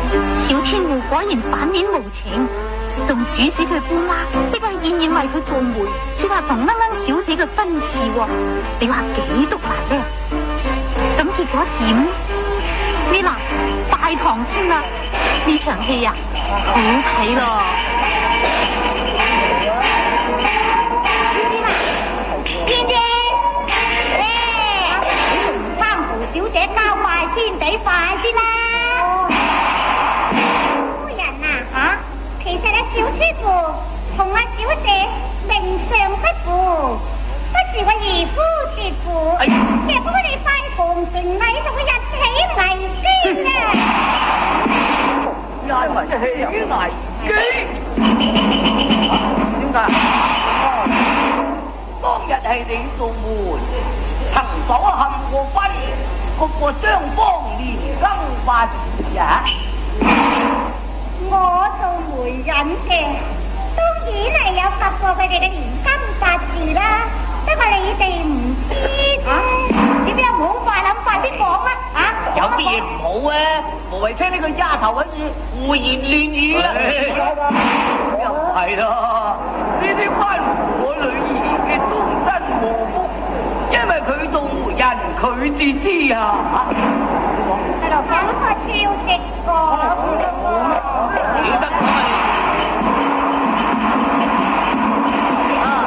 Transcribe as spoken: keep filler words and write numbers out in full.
小千戶果然反面無情，仲主使佢姑媽逼佢燕燕為佢做媒，說話同鶯鶯小姐嘅婚事，你話幾篤辣呢？咁結果點呢？呢嗱大堂添啦，呢場戲啊好睇咯！燕燕，誒，三胡小姐交拜先，俾快啲啦！其實阿小師傅同阿小姐名相不符，不是個兒夫節婦，若果佢哋拜堂成禮，就會引起危機啊！引起危機？點解？當日係你做媒，曾所幸過婚，個個雙方連更八字啊！我做媒人嘅，當然係有發過佢哋嘅年金八字啦，不過你哋唔知啫。點解唔好快諗，快啲講啦！啊， 有啲嘢唔好啊，無謂聽呢個丫頭喺度胡言亂語啦。又係啦，呢啲關乎我女兒嘅終身禍福，因為佢做媒人，佢至知啊。 喺度講個超值講。